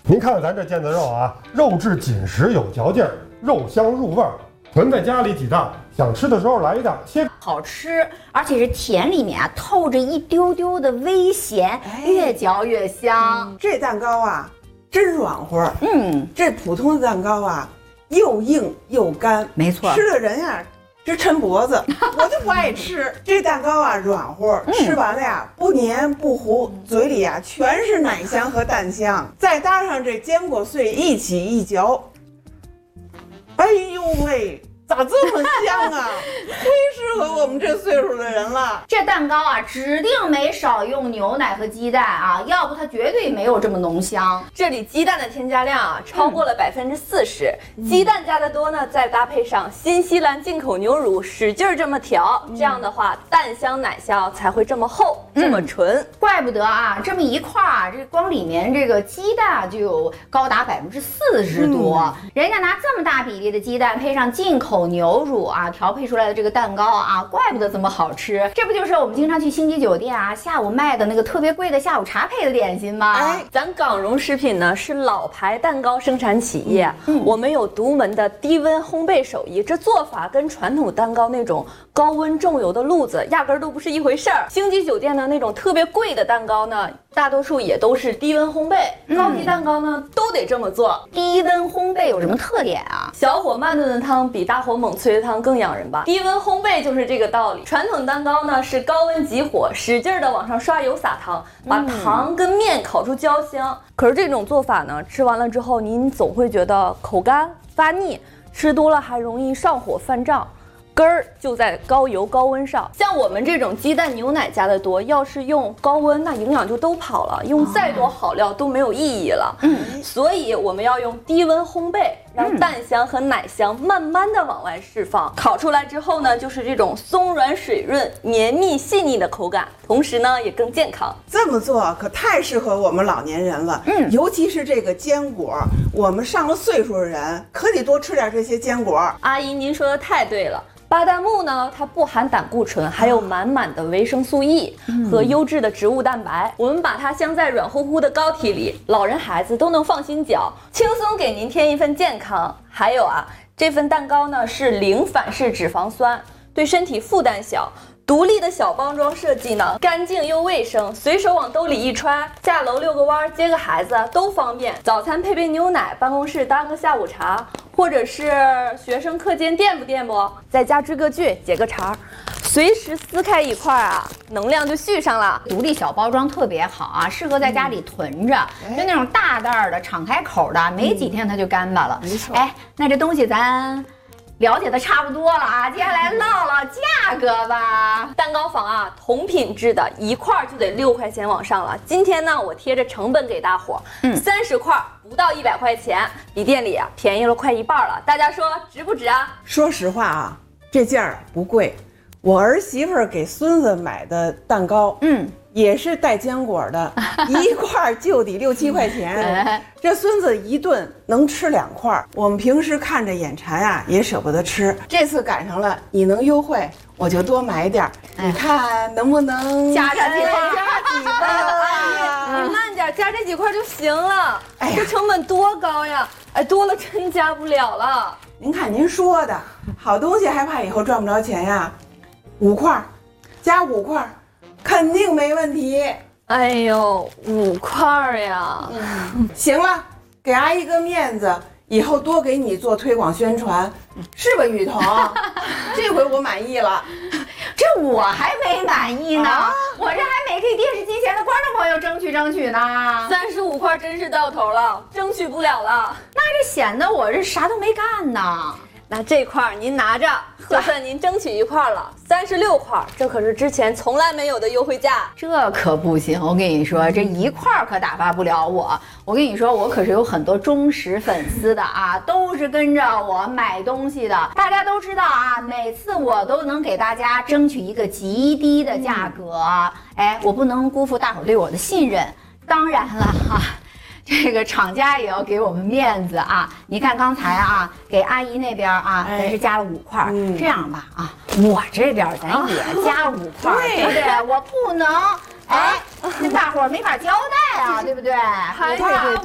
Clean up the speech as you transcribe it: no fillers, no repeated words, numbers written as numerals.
您看看咱这腱子肉啊，肉质紧实有嚼劲儿，肉香入味儿。囤在家里几袋，想吃的时候来一袋，切好吃，而且是甜里面啊透着一丢丢的微咸，越嚼越香。 这蛋糕啊，真软和。这普通的蛋糕啊，又硬又干， 没错， 吃的人呀直抻脖子，我就不爱吃。这蛋糕啊软和，吃完了呀不黏不糊，嘴里呀全是奶香和蛋香，再搭上这坚果碎一起一嚼，哎呦喂！咋这么香啊？忒适合我们这岁数的人了。 这蛋糕啊，指定没少用牛奶和鸡蛋啊，要不它绝对没有这么浓香。 这里鸡蛋的添加量啊，超过了40%。鸡蛋加的多呢，再搭配上新西兰进口牛乳，使劲这么调，这样的话，蛋香奶香才会这么厚，这么纯。 怪不得啊，这么一块啊，这光里面这个鸡蛋就有高达40%多。人家拿这么大比例的鸡蛋配上进口牛乳啊，调配出来的这个蛋糕啊，怪不得这么好吃。这不就是我们经常去星级酒店啊，下午卖的那个特别贵的下午茶配的点心吗？ 咱港荣食品呢是老牌蛋糕生产企业，我们有独门的低温烘焙手艺，这做法跟传统蛋糕那种高温重油的路子压根儿都不是一回事儿。星级酒店的那种特别贵的蛋糕呢，大多数也都是低温烘焙，高级蛋糕呢都得这么做。 低温烘焙有什么特点啊？ 小火慢炖的汤比大火猛催的汤更养人吧？低温烘焙就是这个道理。传统蛋糕呢是高温急火，使劲的往上刷油撒糖，把糖跟面烤出焦香。可是这种做法呢，吃完了之后您总会觉得口干发腻，吃多了还容易上火犯胀。根儿就在高油高温上，像我们这种鸡蛋牛奶加的多，要是用高温，那营养就都跑了，用再多好料都没有意义了。所以我们要用低温烘焙，让蛋香和奶香慢慢的往外释放。烤出来之后呢，就是这种松软水润、绵密细腻的口感，同时呢也更健康。 这么做可太适合我们老年人了，尤其是这个坚果，我们上了岁数的人可得多吃点这些坚果。 阿姨，您说的太对了。巴旦木呢，它不含胆固醇，还有满满的维生素 E 和优质的植物蛋白。我们把它镶在软乎乎的膏体里，老人孩子都能放心嚼，轻松给您添一份健康。还有啊，这份蛋糕呢是零反式脂肪酸，对身体负担小。独立的小包装设计呢，干净又卫生，随手往兜里一揣，下楼遛个弯、接个孩子都方便。早餐配杯牛奶，办公室当个下午茶，或者是学生课间垫不垫不？在家追个剧、解个馋，随时撕开一块啊，能量就续上了。 独立小包装特别好啊，适合在家里囤着，就那种大袋的、敞开口的，没几天它就干巴了。 没错。 那这东西咱了解的差不多了啊，接下来唠唠价格吧。 蛋糕坊啊，同品质的一块就得6块钱往上了。今天呢，我贴着成本给大伙，30块不到100块钱，比店里啊便宜了快一半了。大家说值不值啊？ 说实话啊，这件儿不贵。我儿媳妇儿给孙子买的蛋糕，也是带坚果的，一块就得6、7块钱。这孙子一顿能吃2块，我们平时看着眼馋啊，也舍不得吃。这次赶上了，你能优惠，我就多买点。你看能不能加上几块？ 加几块啊？ 你慢点，加这几块就行了。这成本多高呀！多了真加不了了。 您看您说的，好东西还怕以后赚不着钱呀？5块，加5块。肯定没问题。 哎呦，5块呀！ 行了，给阿姨个面子，以后多给你做推广宣传，是吧，雨桐？这回我满意了。 这我还没满意呢，我这还没给电视机前的观众朋友争取呢。 35块真是到头了，争取不了了。 那这显得我这啥都没干呢。 那这块您拿着，就算您争取一块了，36块，这可是之前从来没有的优惠价。 这可不行，我跟你说，这一块可打发不了我。我跟你说，我可是有很多忠实粉丝的啊，都是跟着我买东西的。大家都知道啊，每次我都能给大家争取一个极低的价格，我不能辜负大伙对我的信任。当然了哈。这个厂家也要给我们面子啊！你看刚才啊，给阿姨那边啊，咱是加了5块。这样吧啊，我这边咱也加5块，对不对？我不能跟大伙没法交代啊，对不对？ 对对对。